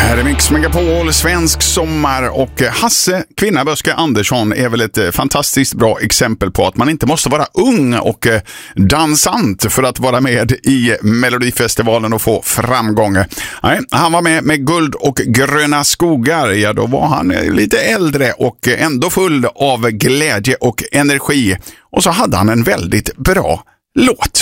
Här är Mix Megapol, svensk sommar, och Hasse Kvinnaböske Andersson är väl ett fantastiskt bra exempel på att man inte måste vara ung och dansant för att vara med i Melodifestivalen och få framgång. Nej, han var med Guld och gröna skogar. Ja, då var han lite äldre och ändå full av glädje och energi. Och så hade han en väldigt bra låt.